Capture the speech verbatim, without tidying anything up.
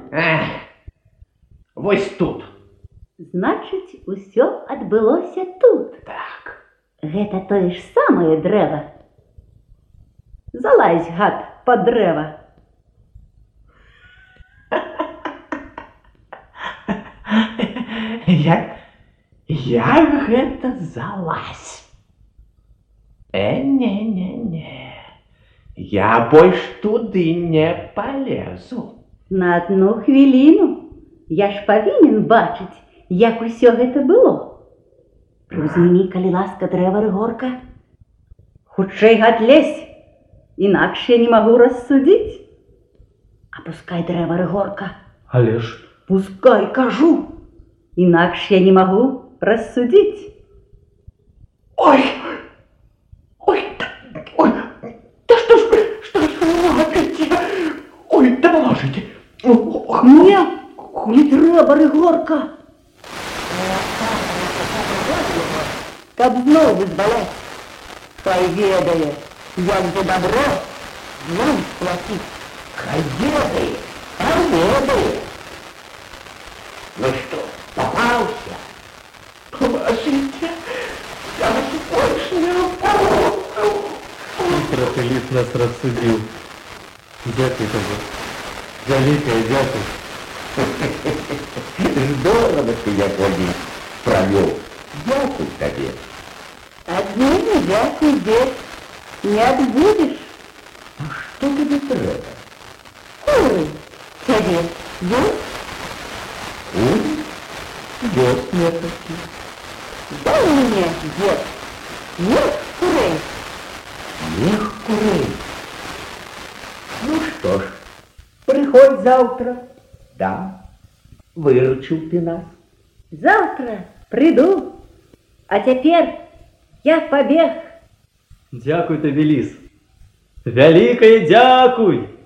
Эх, вось тут. Значыць, усё адбылося тут. Так. Гэта тое ж самае дрэва. Залазь, гад, пад дрэва. Як, як гэта залазь? Э, не-не-не. Я больш туды не палезу. На адну хвіліну. Я ж павінен бачыць, як усё гэта было. Узнімі, калі ласка, дрэва, Рыгорка. Хутчэй, гад, лезь, інакш я не магу рассудзіць. Апускай дрэва, Рыгорка. Але ж... Пускай, кажу, інакш я не магу рассудзіць. Ой! Ой, да, ой, да што ж вы, што ж вы робіце? Ой, дапаможыце. Не, не трэба, Рыгорка. Каб зноў вызваляць. Хай ведае, як за добро нам сплаціць. Хай ведае, а ведае. Ну што, попаўся? Поможите, я вас больше не помню. Хитрый лис нас рассудил. Дякую тебе. Великое дякую. Здорово ты, я понял, провел. Дякую тебе. Одним дякую, дед, не отбудешь. А что тебе треба? Куры тебе есть? Ой, есть нетаки. Дай мне, дед, нет курей. Нет курей. Ну что ж, Приходь завтра. да, выручил ты нас. Завтра приду. А теперь я побег. Дякуй тобі, ліс. Великое дякуй!